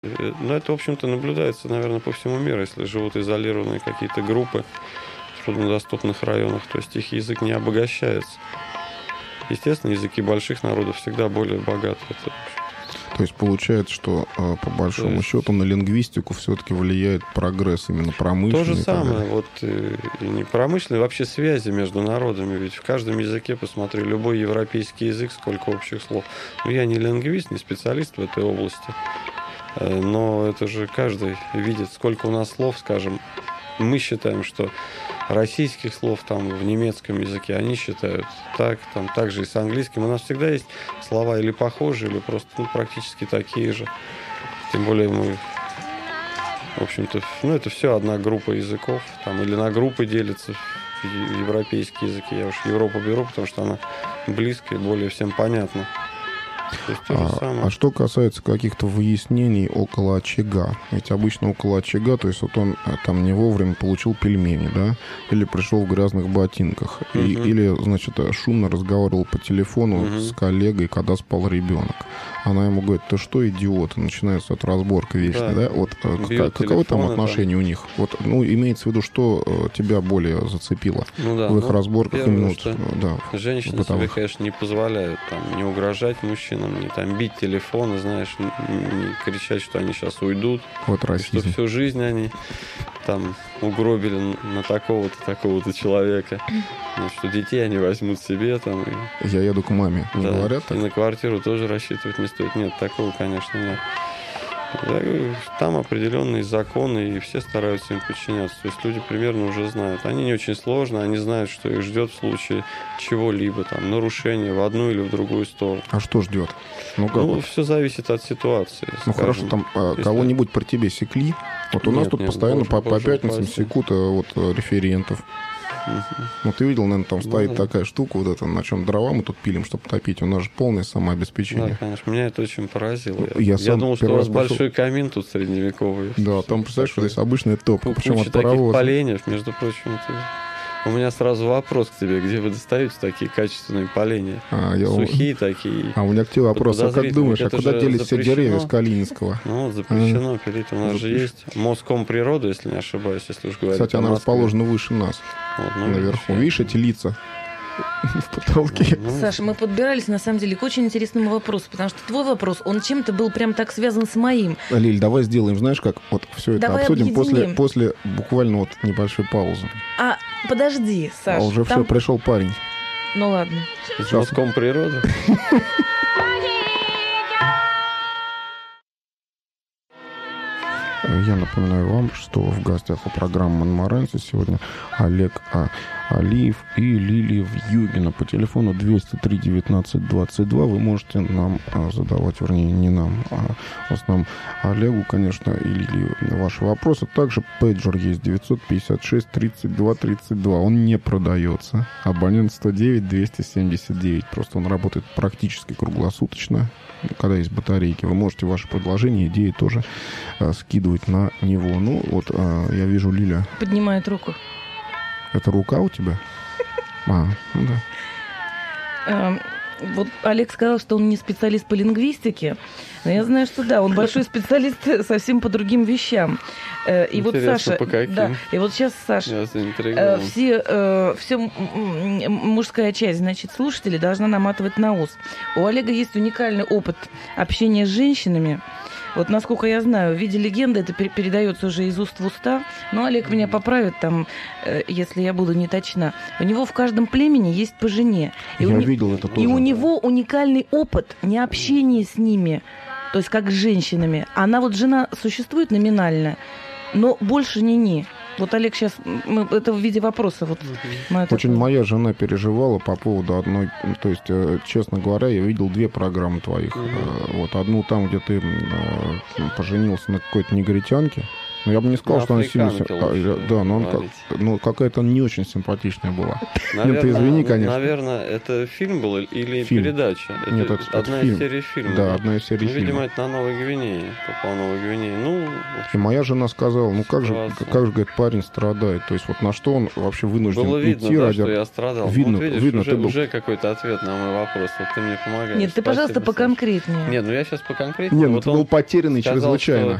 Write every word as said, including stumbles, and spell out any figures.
Ну, это, в общем-то, наблюдается, наверное, по всему миру, если живут изолированные какие-то группы в труднодоступных районах, то есть их язык не обогащается. Естественно, языки больших народов всегда более богаты. Это... То есть получается, что по большому есть... счету на лингвистику все-таки влияет прогресс именно промышленный. То же самое, вот и, и не промышленный, вообще связи между народами. Ведь в каждом языке, посмотри, любой европейский язык, сколько общих слов. Ну, я не лингвист, не специалист в этой области. Но это же каждый видит, сколько у нас слов, скажем. Мы считаем, что российских слов там в немецком языке, они считают так, там также и с английским. У нас всегда есть слова или похожие, или просто ну, практически такие же. Тем более мы, в общем-то, ну это все одна группа языков, там или на группы делятся европейские языки. Я уж Европу беру, потому что она близкая и более всем понятна. А, а что касается каких-то выяснений около очага, ведь обычно около очага, то есть вот он там не вовремя получил пельмени, да, или пришел в грязных ботинках, uh-huh. и, или, значит, шумно разговаривал по телефону uh-huh. с коллегой, когда спал ребенок. Она ему говорит: ты что, идиот? Начинается от разборка вечная, да? да? Вот как, каково там отношение там у них? Вот, ну, имеется в виду, что тебя более зацепило ну, да, в их ну, разборках первое, именно что да, женщины себе, конечно, не позволяют там не угрожать мужчинам, не там бить телефоны, знаешь, не, не кричать, что они сейчас уйдут. Вот расизм. Что всю жизнь они там угробили на такого-то, такого-то человека. Ну, что детей они возьмут себе там. И... Я еду к маме. Не да, говорят так? И на квартиру тоже рассчитывать не стоит. Нет, такого, конечно, нет. Я говорю, там определенные законы, и все стараются им подчиняться. То есть люди примерно уже знают. Они не очень сложно, они знают, что их ждет в случае чего-либо, там, нарушения в одну или в другую сторону. А что ждет? Ну, как ну все зависит от ситуации. Ну, скажем. Хорошо, там если... кого-нибудь при тебе секли? Вот у нет, нас тут нет, постоянно боже, по, боже, по пятницам боже. секут вот референтов. Uh-huh. Ну, ты видел, наверное, там стоит да, такая штука, вот это, на чем дрова мы тут пилим, чтобы топить. У нас же полное самообеспечение. Да, конечно. Меня это очень поразило. Я, я думал, что у вас пошел... большой камин тут средневековый. Да, там, представляешь, что здесь обычный топ. Ну, причем от паровоза. Поленьев, между прочим. Это... У меня сразу вопрос к тебе. Где вы достаете такие качественные поленья? А, я... Сухие такие. А у меня к тебе вопрос. А как думаешь, а куда делись все деревья с Калининского? Ну, вот запрещено а, пилить. У нас запрещено. же есть Москомприрода, если не ошибаюсь, если уж говорить. Кстати, она расположена выше нас. Вот, ну, наверху. Видишь эти лица? В потолке. Саша, мы подбирались, на самом деле, к очень интересному вопросу, потому что твой вопрос, он чем-то был прям так связан с моим. Лиль, давай сделаем, знаешь, как вот все это давай обсудим после, после буквально вот небольшой паузы. А, подожди, Саша. А уже там... все, пришел парень. Ну ладно. С Москомприрода? Я напоминаю вам, что в гостях у программы «Монморенци» сегодня Олег а, Алиев и Лилия Вьюгина. По телефону двести три девятнадцать двадцать два вы можете нам а, задавать, вернее, не нам, а в основном Олегу, конечно, и Лилии ваши вопросы. Также пейджер есть девятьсот пятьдесят шесть тридцать два тридцать два. Он не продается. Абонент сто девять двести семьдесят девять. Просто он работает практически круглосуточно. Когда есть батарейки, вы можете ваши предложения, идеи тоже а, скидывать на него. Ну, вот а, я вижу, Лиля поднимает руку. Это рука у тебя? А, ну да. Вот Олег сказал, что он не специалист по лингвистике, но я знаю, что да, он большой специалист совсем по другим вещам. И интересно, вот Саша, по каким? Да, и вот сейчас Саша, все, все мужская часть, значит, слушателей должна наматывать на ус. У Олега есть уникальный опыт общения с женщинами. Вот, насколько я знаю, в виде легенды это передается уже из уст в уста. Но Олег меня поправит, там, э, если я буду не точна. У него в каждом племени есть по жене. И я у видел не... это тоже. И у него уникальный опыт не общения с ними, то есть как с женщинами. Она вот жена существует номинально, но больше не-не. Вот Олег сейчас, мы, это в виде вопроса. Вот, uh-huh. Очень моя жена переживала по поводу одной, то есть, честно говоря, я видел две программы твоих. Uh-huh. Вот одну там, где ты поженился на какой-то негритянке, Ну, я бы не сказал, на что она сильно... африканке Да, но он говорить. как... ну, какая-то не очень симпатичная была. Наверное, Нет, ты извини, конечно. Наверное, это фильм был или Фильм. передача? Это Нет, это, одна это из фильм. серий фильма. Да, одна из серий ну, видимо, фильма. это на Новой Гвинее. Попал в Новой Гвинее. Ну, И моя жена сказала, ну как же, Ситуация. как же, говорит, парень страдает. То есть вот на что он вообще вынужден было видно, идти да, ради... что я страдал. Видно, ну, вот видишь, видно, уже, ты был... уже какой-то ответ на мой вопрос. Вот ты мне помогаешь. Нет, ты, Спасибо, пожалуйста, Саша. поконкретнее. Нет, ну я сейчас поконкретнее. Нет, ну вот ты он был потерянный сказал, чрезвычайно.